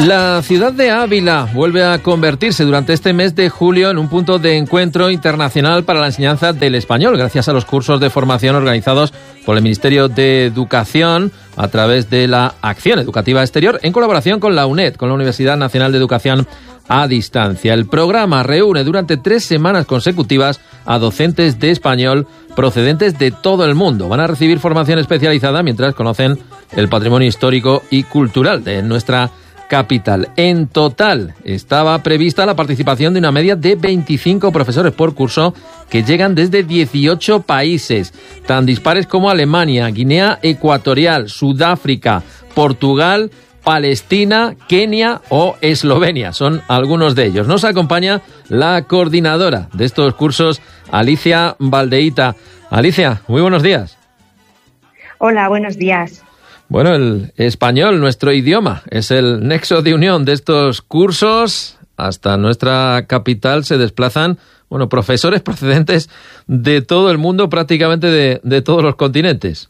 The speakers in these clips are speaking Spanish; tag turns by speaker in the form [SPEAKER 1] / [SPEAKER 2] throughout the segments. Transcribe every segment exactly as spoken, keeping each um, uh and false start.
[SPEAKER 1] La ciudad de Ávila vuelve a convertirse durante este mes de julio en un punto de encuentro internacional para la enseñanza del español, gracias a los cursos de formación organizados por el Ministerio de Educación a través de la Acción Educativa Exterior, en colaboración con la UNED, con la Universidad Nacional de Educación a Distancia. El programa reúne durante tres semanas consecutivas a docentes de español procedentes de todo el mundo. Van a recibir formación especializada mientras conocen el patrimonio histórico y cultural de nuestra capital. En total estaba prevista la participación de una media de veinticinco profesores por curso que llegan desde dieciocho países, tan dispares como Alemania, Guinea Ecuatorial, Sudáfrica, Portugal, Palestina, Kenia o Eslovenia. Son algunos de ellos. Nos acompaña la coordinadora de estos cursos, Alicia Valdeita. Alicia, muy buenos días.
[SPEAKER 2] Hola, buenos días.
[SPEAKER 1] Bueno, el español, nuestro idioma, es el nexo de unión de estos cursos. Hasta nuestra capital se desplazan, bueno, profesores procedentes de todo el mundo, prácticamente de, de todos los continentes.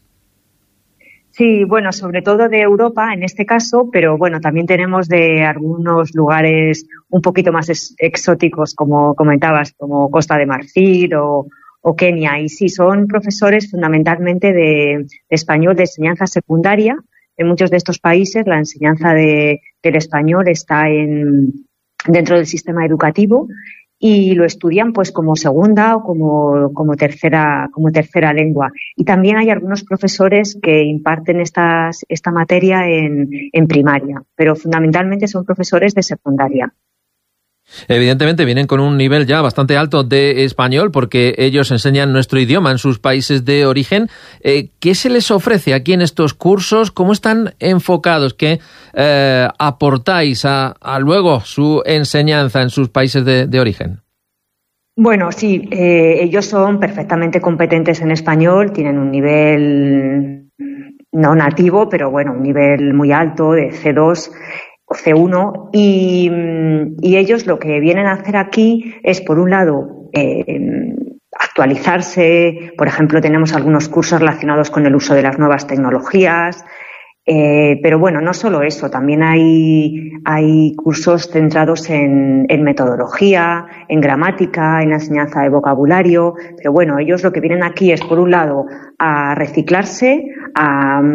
[SPEAKER 2] Sí, bueno, sobre todo de Europa en este caso, pero bueno, también tenemos de algunos lugares un poquito más ex- exóticos, como comentabas, como Costa de Marfil o, o Kenia. Y sí, son profesores fundamentalmente de, de español de enseñanza secundaria. En muchos de estos países la enseñanza de, del español está en, dentro del sistema educativo y lo estudian pues como segunda o como, como tercera, como tercera lengua. Y también hay algunos profesores que imparten estas, esta materia en, en primaria, pero fundamentalmente son profesores de secundaria.
[SPEAKER 1] Evidentemente vienen con un nivel ya bastante alto de español porque ellos enseñan nuestro idioma en sus países de origen. Eh, ¿Qué se les ofrece aquí en estos cursos? ¿Cómo están enfocados? ¿Qué eh, aportáis a, a luego su enseñanza en sus países de, de origen?
[SPEAKER 2] Bueno, sí, eh, ellos son perfectamente competentes en español, tienen un nivel no nativo, pero bueno, un nivel muy alto de ce dos o ce uno y, y ellos lo que vienen a hacer aquí es, por un lado, eh, actualizarse. Por ejemplo, tenemos algunos cursos relacionados con el uso de las nuevas tecnologías. Eh, pero bueno, no solo eso, también hay, hay cursos centrados en, en metodología, en gramática, en la enseñanza de vocabulario. Pero bueno, ellos lo que vienen aquí es, por un lado, a reciclarse, a, a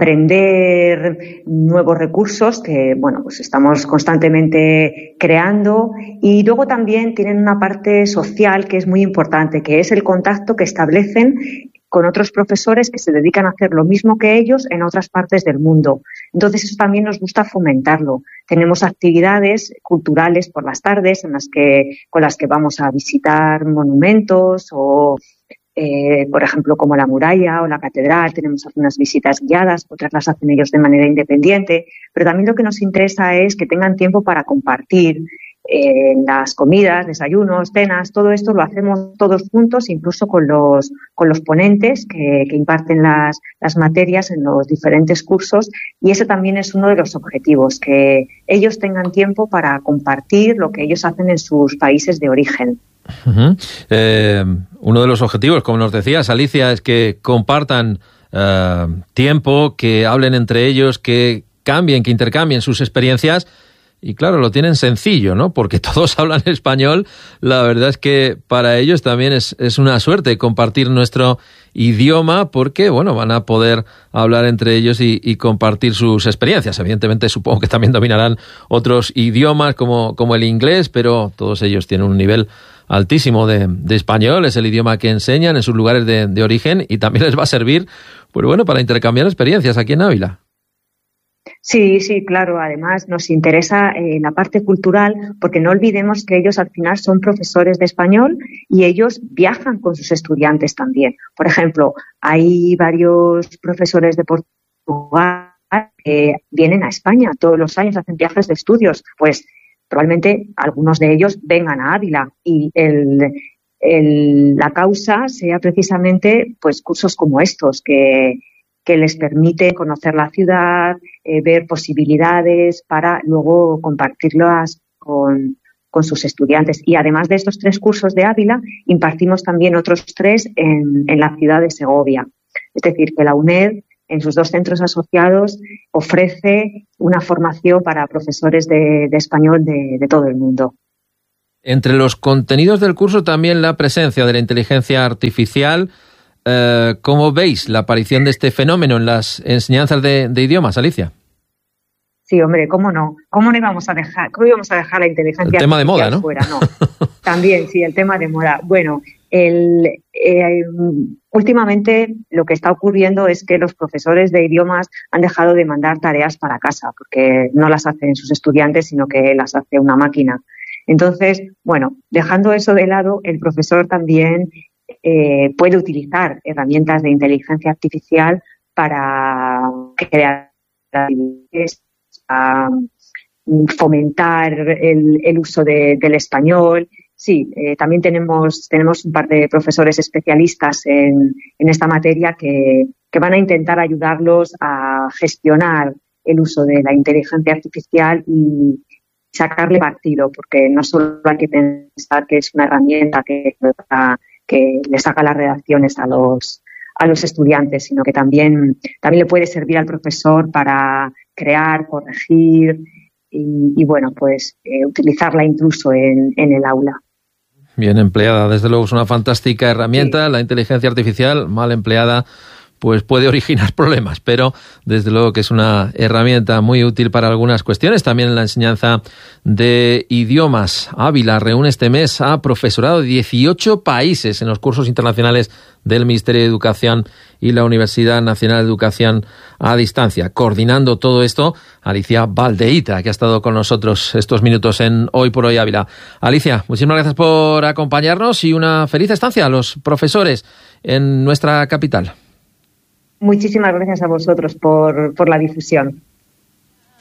[SPEAKER 2] aprender nuevos recursos que, bueno, pues estamos constantemente creando, y luego también tienen una parte social que es muy importante, que es el contacto que establecen con otros profesores que se dedican a hacer lo mismo que ellos en otras partes del mundo. Entonces, eso también nos gusta fomentarlo. Tenemos actividades culturales por las tardes en las que, con las que vamos a visitar monumentos o, eh, por ejemplo, como la muralla o la catedral. Tenemos algunas visitas guiadas, otras las hacen ellos de manera independiente. Pero también lo que nos interesa es que tengan tiempo para compartir en las comidas, desayunos, cenas. Todo esto lo hacemos todos juntos, incluso con los con los ponentes que, que imparten las, las materias en los diferentes cursos, y ese también es uno de los objetivos, que ellos tengan tiempo para compartir lo que ellos hacen en sus países de origen.
[SPEAKER 1] Uh-huh. Eh, uno de los objetivos, como nos decías, Alicia, es que compartan uh, tiempo, que hablen entre ellos, que cambien, que intercambien sus experiencias. Y claro, lo tienen sencillo, ¿no? Porque todos hablan español. La verdad es que para ellos también es, es una suerte compartir nuestro idioma, porque, bueno, van a poder hablar entre ellos y, y compartir sus experiencias. Evidentemente, supongo que también dominarán otros idiomas como, como el inglés, pero todos ellos tienen un nivel altísimo de, de español. Es el idioma que enseñan en sus lugares de, de origen, y también les va a servir, pues bueno, para intercambiar experiencias aquí en Ávila.
[SPEAKER 2] Sí, sí, claro. Además, nos interesa eh, la parte cultural, porque no olvidemos que ellos al final son profesores de español y ellos viajan con sus estudiantes también. Por ejemplo, hay varios profesores de Portugal que vienen a España todos los años, hacen viajes de estudios. Pues probablemente algunos de ellos vengan a Ávila, y el, el, la causa sea precisamente pues cursos como estos que que les permite conocer la ciudad, eh, ver posibilidades para luego compartirlas con, con sus estudiantes. Y además de estos tres cursos de Ávila, impartimos también otros tres en, en la ciudad de Segovia. Es decir, que la UNED en sus dos centros asociados, ofrece una formación para profesores de, de español de, de todo el mundo.
[SPEAKER 1] Entre los contenidos del curso también la presencia de la inteligencia artificial. Eh, ¿Cómo veis la aparición de este fenómeno en las enseñanzas de, de idiomas, Alicia?
[SPEAKER 2] Sí, hombre, ¿cómo no? ¿Cómo no íbamos a dejar, cómo íbamos a dejar la inteligencia
[SPEAKER 1] el tema
[SPEAKER 2] artificial
[SPEAKER 1] de moda, ¿no?
[SPEAKER 2] fuera? No. También, sí, el tema de moda. Bueno, el, eh, últimamente lo que está ocurriendo es que los profesores de idiomas han dejado de mandar tareas para casa, porque no las hacen sus estudiantes, sino que las hace una máquina. Entonces, bueno, dejando eso de lado, el profesor también eh, puede utilizar herramientas de inteligencia artificial para crear actividades, a fomentar el, el uso de, del español. Sí, eh, también tenemos tenemos un par de profesores especialistas en, en esta materia que, que van a intentar ayudarlos a gestionar el uso de la inteligencia artificial y sacarle partido, porque no solo hay que pensar que es una herramienta que, que le saca las redacciones a los a los estudiantes, sino que también también le puede servir al profesor para crear, corregir y, y bueno, pues eh, utilizarla incluso en, en el aula.
[SPEAKER 1] Bien empleada, desde luego es una fantástica herramienta. Sí. La inteligencia artificial, mal empleada, pues puede originar problemas, pero desde luego que es una herramienta muy útil para algunas cuestiones, también en la enseñanza de idiomas. Ávila reúne este mes a profesorado de dieciocho países en los cursos internacionales del Ministerio de Educación y la Universidad Nacional de Educación a Distancia. Coordinando todo esto, Alicia Valdeita, que ha estado con nosotros estos minutos en Hoy por Hoy Ávila. Alicia, muchísimas gracias por acompañarnos y una feliz estancia a los profesores en nuestra capital.
[SPEAKER 2] Muchísimas gracias a vosotros por, por la difusión.